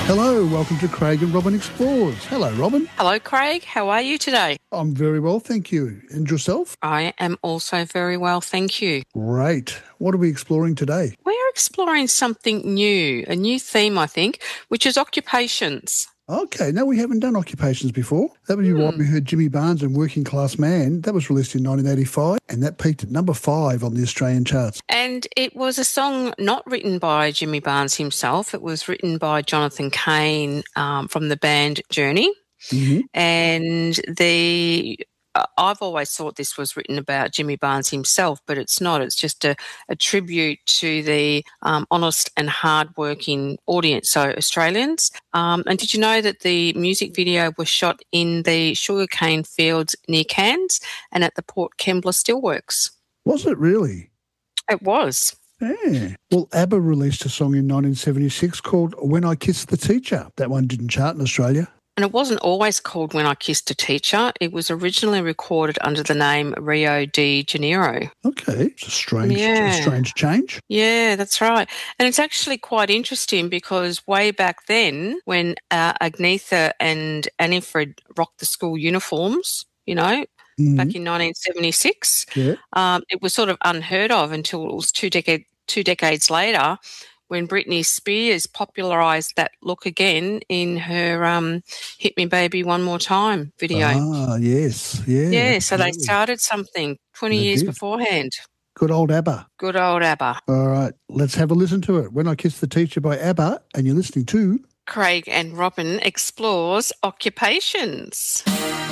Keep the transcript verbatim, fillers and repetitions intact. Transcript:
Hello, welcome to Craig and Robin Explores. Hello, Robin. Hello, Craig. How are you today? I'm very well, thank you. And yourself? I am also very well, thank you. Great. What are we exploring today? We're exploring something new, a new theme, I think, which is occupations. Okay, no, we haven't done occupations before. That would be why we heard Jimmy Barnes and Working Class Man. That was released in nineteen eighty-five, and that peaked at number five on the Australian charts. And it was a song not written by Jimmy Barnes himself. It was written by Jonathan Cain um, from the band Journey. Mm-hmm. And the... I've always thought this was written about Jimmy Barnes himself, but it's not. It's just a, a tribute to the um, honest and hard-working audience, so Australians. Um, and did you know that the music video was shot in the sugarcane fields near Cairns and at the Port Kembla Steelworks? Was it really? It was. Yeah. Well, ABBA released a song in nineteen seventy-six called When I Kissed the Teacher. That one didn't chart in Australia. And it wasn't always called When I Kissed a Teacher. It was originally recorded under the name Rio de Janeiro. Okay. It's a strange, Yeah. a strange change. Yeah, that's right. And it's actually quite interesting because way back then when uh, Agnetha and Annifred rocked the school uniforms, you know, Mm-hmm. back in nineteen seventy-six, Yeah. um, it was sort of unheard of until it was two, decade, two decades later when Britney Spears popularised that look again in her um, Hit Me Baby One More Time video. Ah, yes. Yeah. yeah, so they absolutely. started something twenty They years did. beforehand. Good old ABBA. Good old ABBA. All right, let's have a listen to it. When I Kissed the Teacher by ABBA, and you're listening to... Craig and Robin explores occupations.